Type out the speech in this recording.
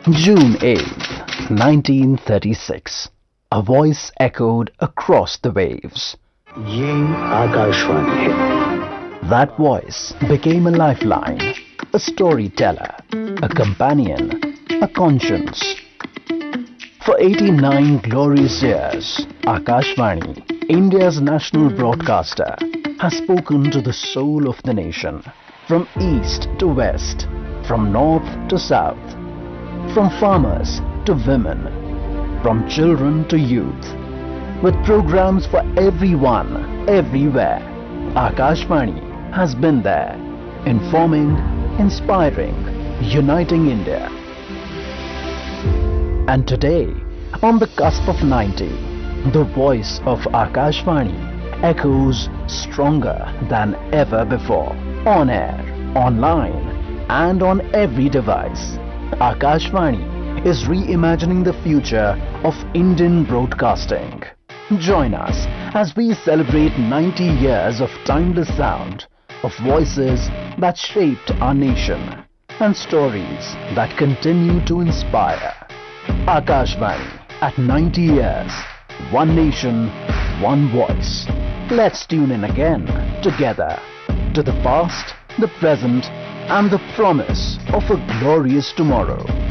June 8, 1936. A voice echoed across the waves. ये आकाशवाणी है। That voice became a lifeline, a storyteller, a companion, a conscience. For 89 glorious years, Akashvani, India's national broadcaster, has spoken to the soul of the nation, from east to west, from north to south, from farmers to women, from children to youth, with programs for everyone, everywhere. Akashvani has been there, informing, inspiring, uniting India. And today, on the cusp of 90, the voice of Akashvani echoes stronger than ever before. On air, online, and on every device. Akashvani is reimagining the future of Indian broadcasting. Join us as we celebrate 90 years of timeless sound, of voices that shaped our nation, and stories that continue to inspire. Akashvani at 90 years, one nation, one voice. Let's tune in again, together, to the past, the present, and the promise of a glorious tomorrow.